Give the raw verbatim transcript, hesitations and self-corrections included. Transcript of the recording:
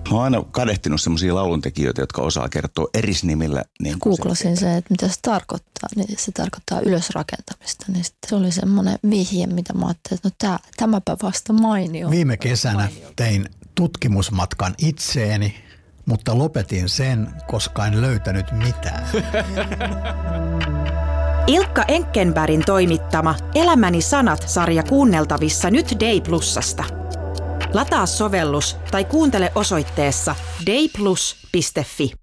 Mä oon aina kadehtinut semmoisia lauluntekijöitä, jotka osaa kertoa erisnimillä. Niin Googlasin se, että mitä se tarkoittaa. Niin se tarkoittaa ylösrakentamista. Niin se oli semmoinen vihje, mitä mä ajattelin, että no tää, tämäpä vasta mainio. Viime kesänä tein tutkimusmatkan itseeni, mutta lopetin sen, koska en löytänyt mitään. Ilkka Enkkenbergin toimittama Elämäni sanat-sarja kuunneltavissa nyt Day Plusasta. Lataa sovellus tai kuuntele osoitteessa dayplus piste fi.